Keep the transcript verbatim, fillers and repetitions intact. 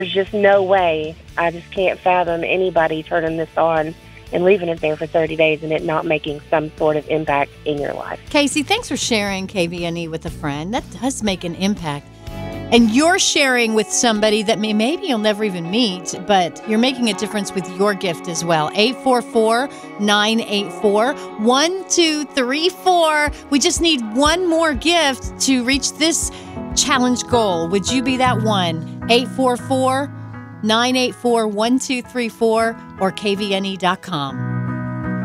There's just no way. I just can't fathom anybody turning this on and leaving it there for thirty days and it not making some sort of impact in your life. Casey, thanks for sharing K V N E with a friend. That does make an impact. And you're sharing with somebody that may, maybe you'll never even meet, but you're making a difference with your gift as well. eight four four, nine eight four, one two three four. We just need one more gift to reach this challenge goal. Would you be that one? eight four four, nine eight four, one two three four or K V N E dot com.